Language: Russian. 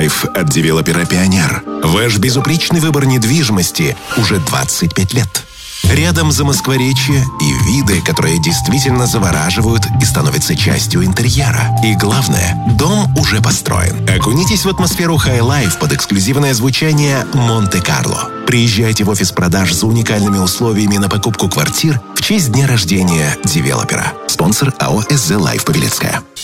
Life от девелопера «Пионер». Ваш безупречный выбор недвижимости уже 25 лет. Рядом Замоскворечье и виды, которые действительно завораживают и становятся частью интерьера. И главное, дом уже построен. Окунитесь в атмосферу High Life под эксклюзивное звучание Монте-Карло. Приезжайте в офис продаж за уникальными условиями на покупку квартир в честь дня рождения девелопера. Спонсор АО «СЗ Лайф» Павелецкая.